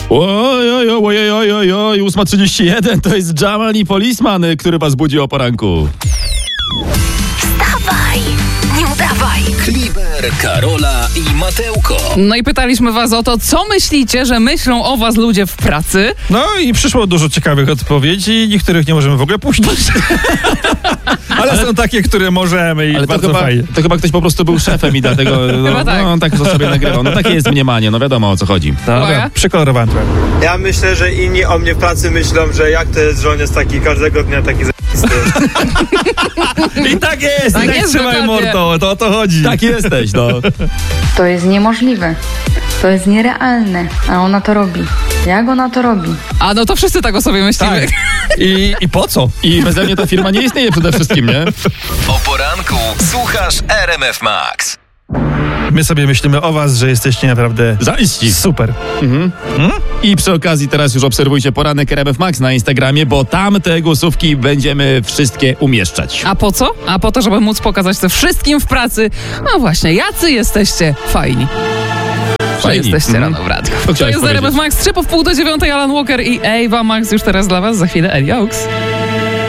Oj, 8:31, to jest Jamal i Policeman, który was budzi o poranku. Wstawaj, nie udawaj. Kliber, Karola i Mateuko. No i pytaliśmy was o to, co myślicie, że myślą o was ludzie w pracy? No i przyszło dużo ciekawych odpowiedzi, niektórych nie możemy w ogóle puścić. Ale są takie, które możemy i Ale bardzo fajnie. to chyba ktoś po prostu był szefem i dlatego tak to sobie nagrywał. No takie jest mniemanie, no wiadomo o co chodzi. Uwaga. Przekolorowałem trochę. Ja myślę, że inni o mnie w pracy myślą, że jak to jest, że on jest taki każdego dnia taki I tak jest, Tak i tak jest, trzymaj dokładnie. mordo, to o to chodzi. Tak jesteś, no. To jest niemożliwe. To jest nierealne, a ona to robi. Jak ona to robi? A no to wszyscy tak o sobie myślimy. Tak. I po co? I beze mnie ta firma nie istnieje przede wszystkim, nie? O poranku słuchasz RMF Max. My sobie myślimy o was, że jesteście naprawdę Zaiści. super. I przy okazji teraz już obserwujcie poranek RMF Max na Instagramie, bo tam te głosówki będziemy wszystkie umieszczać. A po co? A po to, żeby móc pokazać to wszystkim w pracy. No właśnie, jacy jesteście fajni. Że jesteście rano w radiu. To To chciałeś jest powiedzieć. RMF Max, 8:03, Alan Walker i Ava Max już teraz dla was, za chwilę Eli Oaks.